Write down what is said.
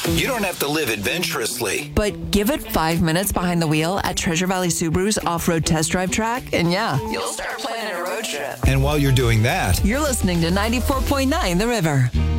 You don't have to live adventurously. But give it 5 minutes behind the wheel at Treasure Valley Subaru's off-road test drive track, and yeah, you'll start planning a road trip. And while you're doing that, you're listening to 94.9 The River.